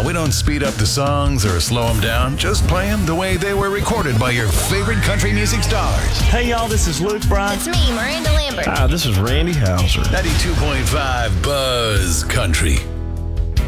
We don't speed up the songs or slow them down, just play them the way they were recorded by your favorite country music stars. Hey, y'all, this is Luke Bryan. It's me, Miranda Lambert. Hi, this is Randy Houser. 92.5 Buzz Country.